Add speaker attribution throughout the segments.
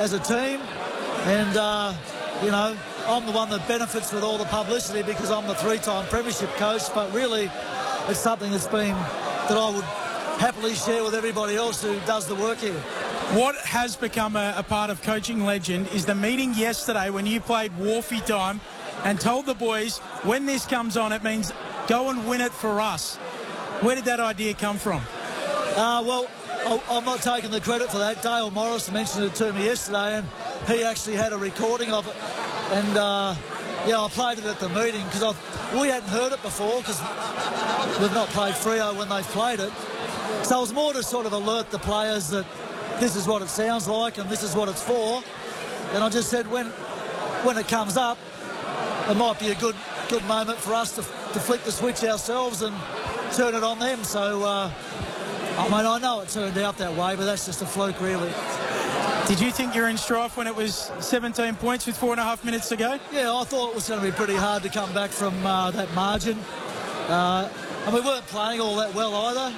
Speaker 1: as a team. And, you know, I'm the one that benefits with all the publicity because I'm the 3-time premiership coach, but really it's something that I would happily share with everybody else who does the work here.
Speaker 2: What has become a part of coaching legend is the meeting yesterday when you played Wharfie time and told the boys, when this comes on, it means go and win it for us. Where did that idea come from?
Speaker 1: Well, I'm not taking the credit for that. Dale Morris mentioned it to me yesterday, and he actually had a recording of it. And, yeah, I played it at the meeting because we hadn't heard it before because we've not played Freo when they've played it. So it was more to sort of alert the players that this is what it sounds like and this is what it's for. And I just said when it comes up, it might be a good moment for us to flick the switch ourselves and turn it on them. So, I mean, I know it turned out that way, but that's just a fluke, really.
Speaker 2: Did you think you were in strife when it was 17 points with 4.5 minutes to go?
Speaker 1: Yeah, I thought it was going to be pretty hard to come back from that margin. And we weren't playing all that well either.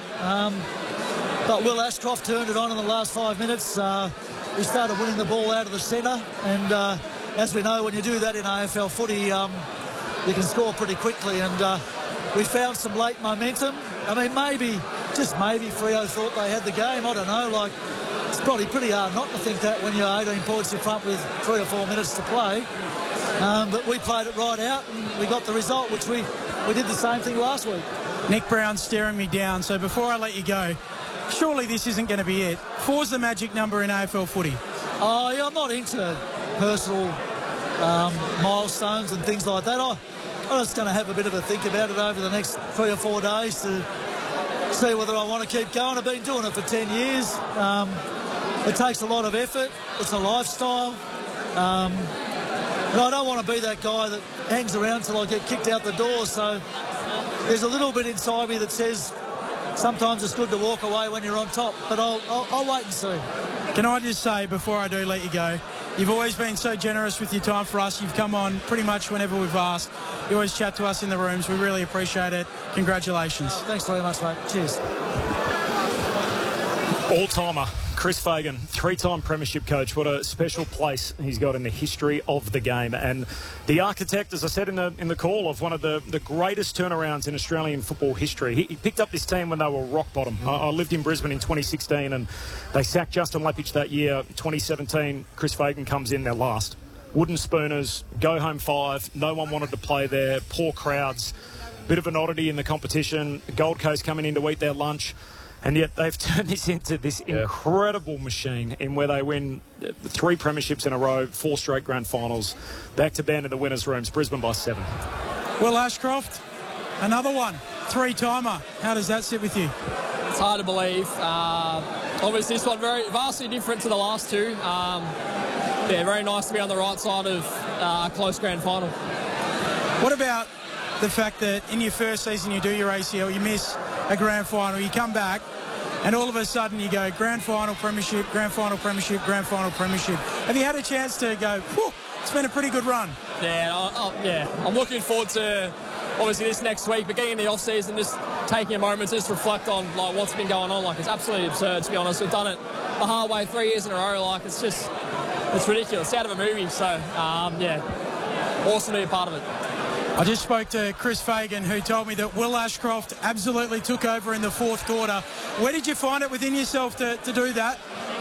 Speaker 1: But Will Ashcroft turned it on in the last 5 minutes. We started winning the ball out of the centre. And as we know, when you do that in AFL footy, you can score pretty quickly. And we found some late momentum. I mean, maybe, just maybe, Freo thought they had the game. I don't know. Like, it's probably pretty hard not to think that when you're 18 points in front with 3 or 4 minutes to play. But we played it right out and we got the result, which we did the same thing last week.
Speaker 2: Nick Brown's staring me down, so before I let you go, surely this isn't going to be it. 4's the magic number in AFL footy.
Speaker 1: Oh, yeah, I'm not into personal milestones and things like that. I'm just going to have a bit of a think about it over the next 3 or 4 days to see whether I want to keep going. I've been doing it for 10 years. It takes a lot of effort. It's a lifestyle. And I don't want to be that guy that hangs around till I get kicked out the door. So there's a little bit inside me that says sometimes it's good to walk away when you're on top. But I'll wait and see.
Speaker 2: Can I just say, before I do let you go, you've always been so generous with your time for us. You've come on pretty much whenever we've asked. You always chat to us in the rooms. We really appreciate it. Congratulations.
Speaker 1: Thanks very much, mate. Cheers.
Speaker 3: All-timer, Chris Fagan, 3-time premiership coach. What a special place he's got in the history of the game. And the architect, as I said in the call, of one of the greatest turnarounds in Australian football history. He picked up this team when they were rock bottom. I lived in Brisbane in 2016 and they sacked Justin Leppich that year. 2017, Chris Fagan comes in, their last. Wooden spooners, go home 5. No one wanted to play there. Poor crowds. Bit of an oddity in the competition. Gold Coast coming in to eat their lunch. And yet they've turned this into this incredible machine in where they win 3 premierships in a row, 4 straight grand finals, back to band in the winners' rooms, Brisbane by 7.
Speaker 2: Will Ashcroft, another one, 3-timer. How does that sit with you?
Speaker 4: It's hard to believe. Obviously, this one vastly different to the last 2. Yeah, very nice to be on the right side of a close grand final.
Speaker 2: What about the fact that in your first season you do your ACL, you miss a grand final, you come back, and all of a sudden you go grand final, premiership, grand final, premiership, grand final, premiership. Have you had a chance to go, whew, it's been a pretty good run?
Speaker 4: Yeah, I'm looking forward to obviously this next week, but getting in the off-season, just taking a moment to just reflect on like what's been going on. Like, it's absolutely absurd, to be honest. We've done it the hard way 3 years in a row. Like, it's ridiculous. It's out of a movie. So, yeah, awesome to be a part of it.
Speaker 2: I just spoke to Chris Fagan, who told me that Will Ashcroft absolutely took over in the 4th quarter. Where did you find it within yourself to do that?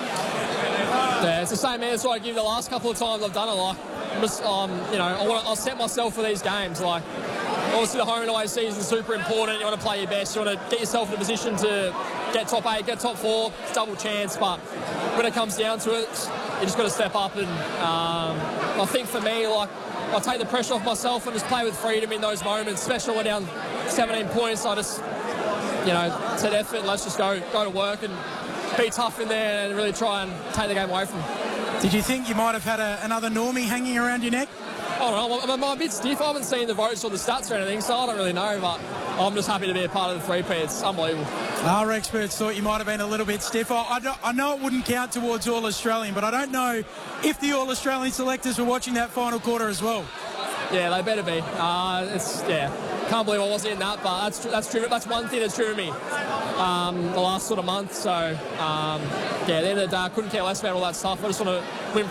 Speaker 4: Yeah, it's the same answer I give the last couple of times I've done it. Like, I'm just, I'll set myself for these games. Like, obviously the home and away season is super important. You want to play your best. You want to get yourself in a position to get top 8, get top 4. It's double chance. But when it comes down to it, you just got to step up. And I think for me, like, I take the pressure off myself and just play with freedom in those moments, especially when we're down 17 points. I just, set effort. Let's just go to work and be tough in there and really try and take the game away from them.
Speaker 2: Did you think you might have had another normie hanging around your neck?
Speaker 4: I don't know. I'm a bit stiff. I haven't seen the votes or the stats or anything, so I don't really know. But I'm just happy to be a part of the 3P. It's unbelievable.
Speaker 2: Our experts thought you might have been a little bit stiff. I know it wouldn't count towards All-Australian, but I don't know if the All-Australian selectors were watching that final quarter as well.
Speaker 4: Yeah, they better be. Can't believe I wasn't in that, but that's true. That's one thing that's driven me the last sort of month. So, at the end of the day, I couldn't care less about all that stuff. I just want to win